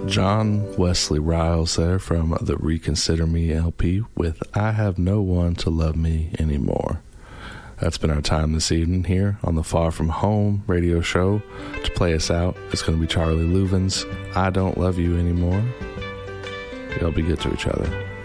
John Wesley Riles there from the Reconsider Me LP with I Have No One to Love Me Anymore. That's been our time this evening here on the Far From Home radio show. To play us out, it's going to be Charlie Louvin's I Don't Love You Anymore. Y'all be good to each other.